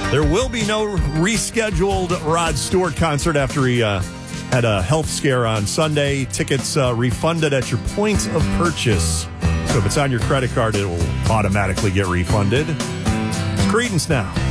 There will be no rescheduled Rod Stewart concert after he had a health scare on Sunday. Tickets refunded at your point of purchase. So if it's on your credit card, it will automatically get refunded. It's Creedence now.